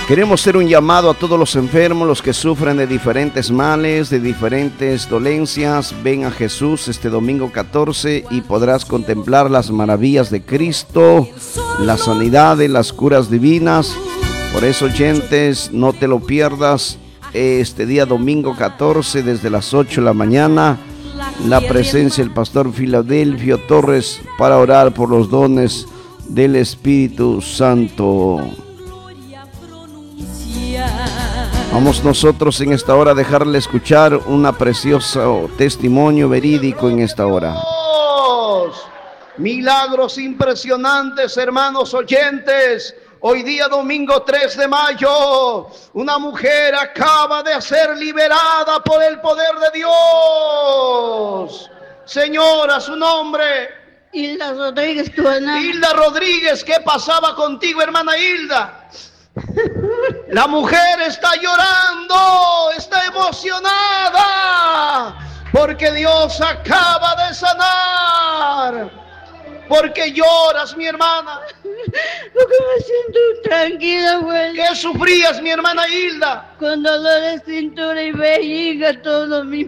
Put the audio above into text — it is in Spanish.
Queremos hacer un llamado a todos los enfermos, los que sufren de diferentes males, de diferentes dolencias. Ven a Jesús este domingo 14 y podrás contemplar las maravillas de Cristo, la sanidad y las curas divinas. Por eso, oyentes, no te lo pierdas. Este día domingo 14 desde las 8 de la mañana, la presencia del pastor Filadelfio Torres para orar por los dones del Espíritu Santo. Vamos nosotros en esta hora a dejarle escuchar una preciosa testimonio verídico en esta hora. Milagros impresionantes, hermanos oyentes. Hoy día domingo 3 de mayo, una mujer acaba de ser liberada por el poder de Dios. Señora, su nombre. Hilda Rodríguez, tu hermana. Hilda Rodríguez, ¿qué pasaba contigo, hermana Hilda? La mujer está llorando, está emocionada, porque Dios acaba de sanar. ¿Por qué lloras, mi hermana? Porque me siento tranquila, abuela. ¿Qué sufrías, mi hermana Hilda? Con dolor de cintura y vejiga, todo mi